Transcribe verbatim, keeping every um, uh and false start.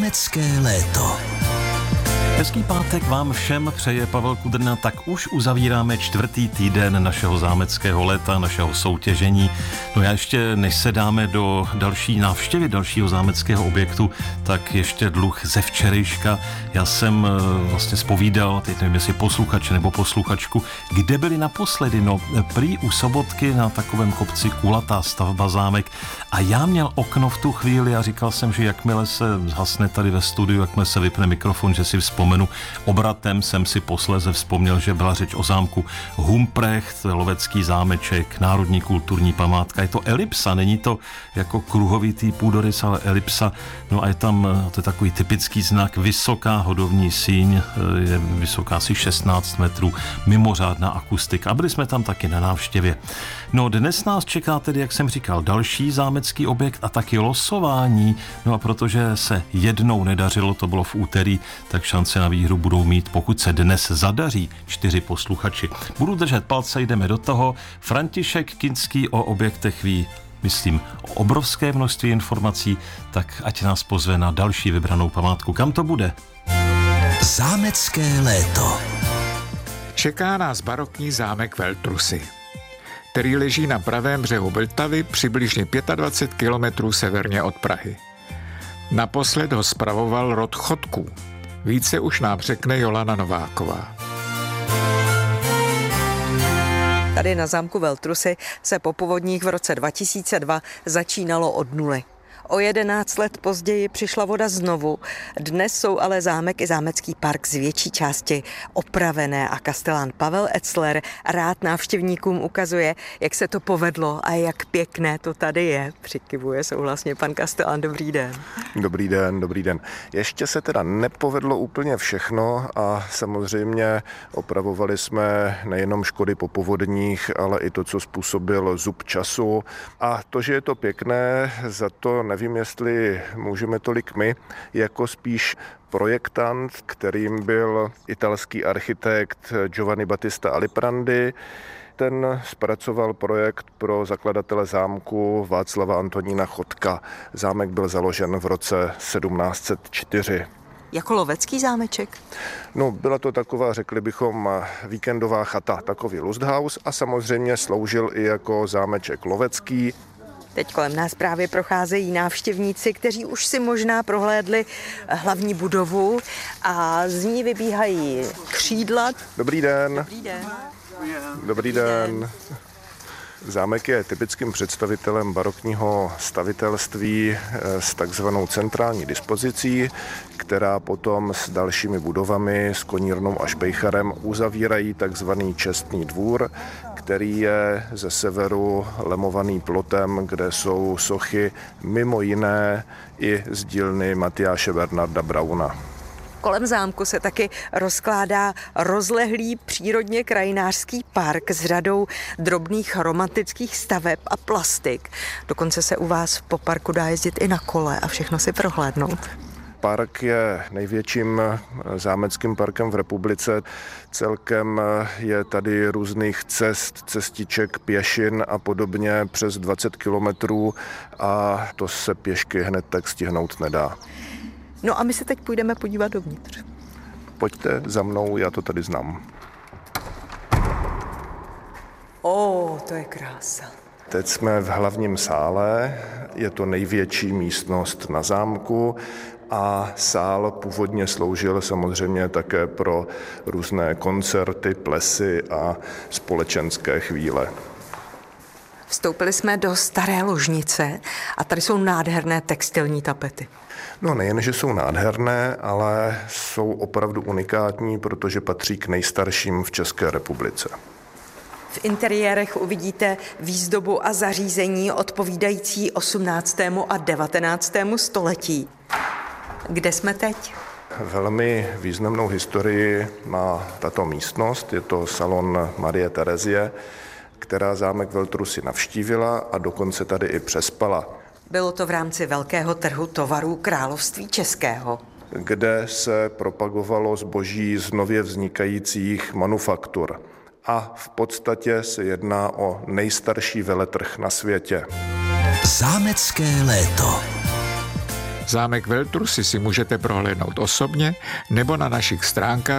Zámecké léto. Hezký pátek vám všem přeje Pavel Kudrna, tak už uzavíráme čtvrtý týden našeho zámeckého léta, našeho soutěžení. No já ještě, než se dáme do další návštěvy dalšího zámeckého objektu, tak ještě dluh ze včerejška. Já jsem vlastně zpovídal, teď nevím, jestli posluchač nebo posluchačku, kde byli naposledy, no prý u Sobotky na takovém kopci kulatá stavba zámek a já měl okno v tu chvíli a říkal jsem, že jakmile se zhasne tady ve studiu, jakmile se vypne mikrofon, že si vzpomenu. Obratem jsem si posléze vzpomněl, že byla řeč o zámku Humprecht, lovecký zámeček, národní kulturní památka. Je to elipsa, není to jako kruhový tý půdorys, ale elipsa. No a je tam, to je takový typický znak, vysoká hodovní síň, je vysoká asi šestnáct metrů, mimořádná akustika. A byli jsme tam taky na návštěvě. No dnes nás čeká tedy, jak jsem říkal, další zámecký objekt a taky losování. No a protože se jednou nedařilo, to bylo v úterý, tak šance na výhru budou mít, pokud se dnes zadaří, čtyři posluchači. Budu držet palce, jdeme do toho. František Kinský o objektech ví, myslím, o obrovské množství informací, tak ať nás pozve na další vybranou památku. Kam to bude? Zámecké léto. Čeká nás barokní zámek Veltrusy, který leží na pravém břehu Vltavy přibližně dvacet pět kilometrů severně od Prahy. Naposled ho spravoval rod Chodků. Více už nám řekne Jolana Nováková. Tady na zámku Veltrusy se po povodních v roce dva tisíce dva začínalo od nuly. O jedenáct let později přišla voda znovu. Dnes jsou ale zámek i zámecký park z větší části opravené a kastelán Pavel Etzler rád návštěvníkům ukazuje, jak se to povedlo a jak pěkné to tady je. Přikivuje souhlasně pan kastelán. Dobrý den. Dobrý den, dobrý den. Ještě se teda nepovedlo úplně všechno a samozřejmě opravovali jsme nejenom škody po povodních, ale i to, co způsobil zub času. A to, že je to pěkné, za to nevím, jestli můžeme tolik my, jako spíš projektant, kterým byl italský architekt Giovanni Battista Aliprandi. Ten zpracoval projekt pro zakladatele zámku Václava Antonína Chodka. Zámek byl založen v roce sedmnáct set čtyři. Jako lovecký zámeček? No, byla to taková, řekli bychom, víkendová chata, takový lusthaus a samozřejmě sloužil i jako zámeček lovecký. Teď kolem nás právě procházejí návštěvníci, kteří už si možná prohlédli hlavní budovu a z ní vybíhají křídla. Dobrý den. Dobrý den. Dobrý den. Zámek je typickým představitelem barokního stavitelství s takzvanou centrální dispozicí, která potom s dalšími budovami, s konírnou a špejcharem uzavírají takzvaný čestný dvůr, který je ze severu lemovaný plotem, kde jsou sochy mimo jiné i z dílny Matyáše Bernarda Brauna. Kolem zámku se taky rozkládá rozlehlý přírodně krajinářský park s řadou drobných romantických staveb a plastik. Dokonce se u vás po parku dá jezdit i na kole a všechno si prohlédnout. Park je největším zámeckým parkem v republice. Celkem je tady různých cest, cestiček, pěšin a podobně přes dvacet kilometrů a to se pěšky hned tak stihnout nedá. No a my se teď půjdeme podívat dovnitř. Pojďte za mnou, já to tady znám. Ó, to je krása. Teď jsme v hlavním sále, je to největší místnost na zámku a sál původně sloužil samozřejmě také pro různé koncerty, plesy a společenské chvíle. Vstoupili jsme do staré ložnice a tady jsou nádherné textilní tapety. No nejen, že jsou nádherné, ale jsou opravdu unikátní, protože patří k nejstarším v České republice. V interiérech uvidíte výzdobu a zařízení odpovídající osmnáctému a devatenáctému století. Kde jsme teď? Velmi významnou historii má tato místnost, je to salon Marie Terezie, která zámek Veltrusy navštívila a dokonce tady i přespala. Bylo to v rámci velkého trhu tovarů Království českého, kde se propagovalo zboží z nově vznikajících manufaktur. A v podstatě se jedná o nejstarší veletrh na světě. Zámecké léto. Zámek Veltrusy si můžete prohlédnout osobně nebo na našich stránkách